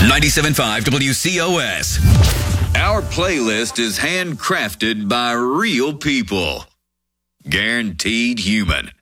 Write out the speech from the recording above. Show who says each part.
Speaker 1: 97.5 WCOS. Our playlist is handcrafted by real people. Guaranteed human.